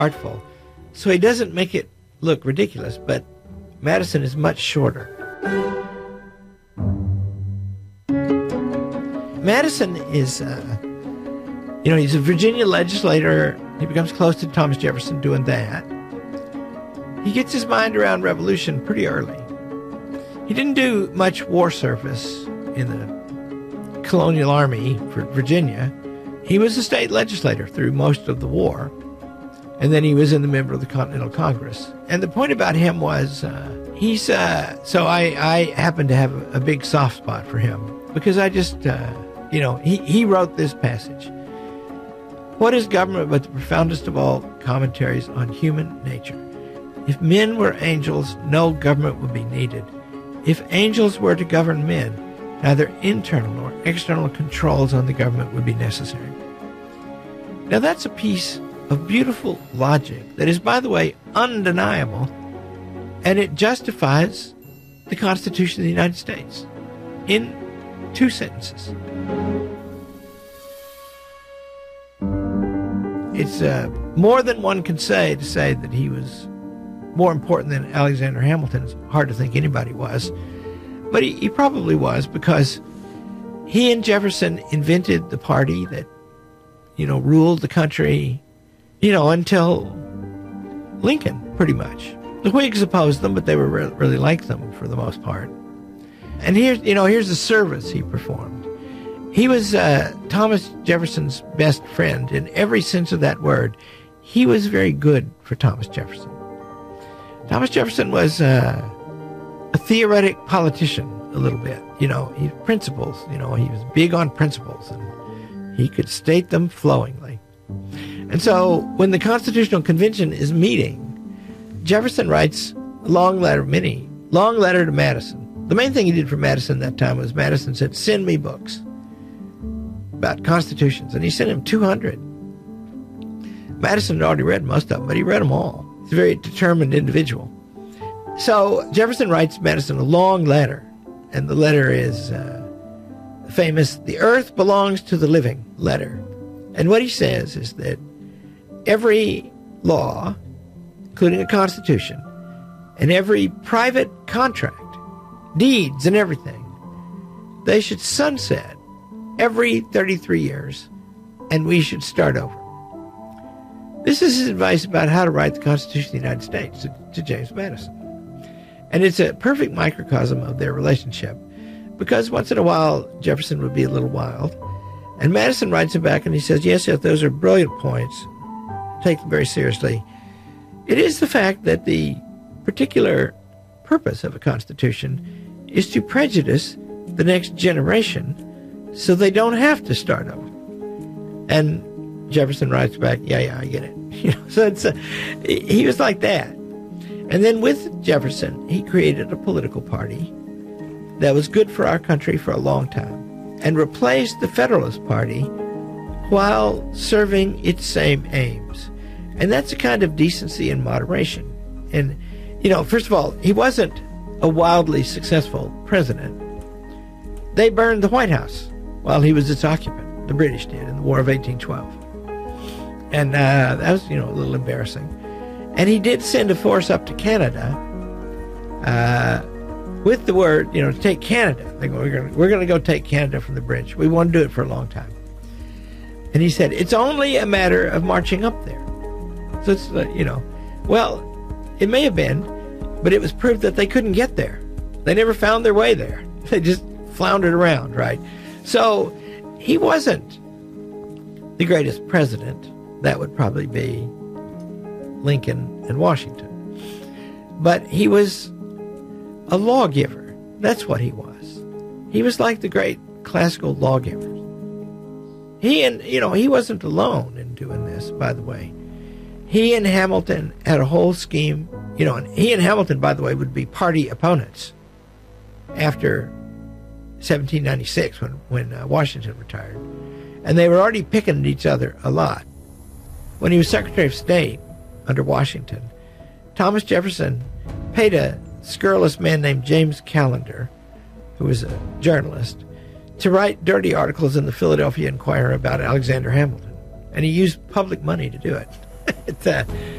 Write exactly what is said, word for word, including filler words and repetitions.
artful. So he doesn't make it look ridiculous, but Madison is much shorter. Madison is, uh, you know, he's a Virginia legislator. He becomes close to Thomas Jefferson doing that. He gets his mind around revolution pretty early. He didn't do much war service in the colonial army for Virginia. He was a state legislator through most of the war, and then he was in the member of the Continental Congress. And the point about him was, uh, he's, uh, so I, I happen to have a, a big soft spot for him, because I just, uh, you know, he, he wrote this passage. What is government but the profoundest of all commentaries on human nature? If men were angels, no government would be needed. If angels were to govern men, neither internal nor external controls on the government would be necessary. Now that's a piece of beautiful logic that is, by the way, undeniable, and it justifies the Constitution of the United States in two sentences. It's uh, more than one can say to say that he was more important than Alexander Hamilton. It's hard to think anybody was. But he, he probably was, because he and Jefferson invented the party that, you know, ruled the country, you know, until Lincoln, pretty much. The Whigs opposed them, but they were re- really like them for the most part. And here's, you know, here's the service he performed. He was uh, Thomas Jefferson's best friend in every sense of that word. He was very good for Thomas Jefferson. Thomas Jefferson was uh, a theoretic politician a little bit. You know, he principles, you know, he was big on principles, and he could state them flowingly. And so when the Constitutional Convention is meeting, Jefferson writes a long letter, many, long letter to Madison. The main thing he did for Madison that time was Madison said, send me books about constitutions, and he sent him two hundred. Madison had already read most of them, but he read them all. He's a very determined individual. So Jefferson writes Madison a long letter, and the letter is uh, famous, "The earth belongs to the living" letter. And what he says is that every law, including a constitution, and every private contract, deeds and everything, they should sunset every thirty-three years, and we should start over. This is his advice about how to write the Constitution of the United States to, to James Madison. And it's a perfect microcosm of their relationship, because once in a while, Jefferson would be a little wild, and Madison writes him back and he says, yes, yes, those are brilliant points. Take them very seriously. It is the fact that the particular purpose of a constitution is to prejudice the next generation so they don't have to start over. And Jefferson writes back, yeah, yeah, I get it. You know, so it's a, he was like that. And then with Jefferson, he created a political party that was good for our country for a long time and replaced the Federalist Party while serving its same aims. And that's a kind of decency and moderation. And, you know, first of all, he wasn't a wildly successful president. They burned the White House while he was its occupant. The British did in the War of eighteen twelve. And uh, that was, you know, a little embarrassing. And he did send a force up to Canada uh, with the word, you know, to take Canada. They go, we're going we're going to go take Canada from the British. We want to do it for a long time. And he said, it's only a matter of marching up there. So it's, uh, you know, well, it may have been, but it was proved that they couldn't get there. They never found their way there. They just floundered around, right? So he wasn't the greatest president. That would probably be Lincoln and Washington. But he was a lawgiver. That's what he was. He was like the great classical lawgivers. He and, you know, he wasn't alone in doing this, by the way. He and Hamilton had a whole scheme, you know, and he and Hamilton, by the way, would be party opponents after seventeen ninety-six when, when uh, Washington retired. And they were already picking at each other a lot. When he was Secretary of State under Washington, Thomas Jefferson paid a scurrilous man named James Callender, who was a journalist, to write dirty articles in the Philadelphia Inquirer about Alexander Hamilton. And he used public money to do it. it, uh,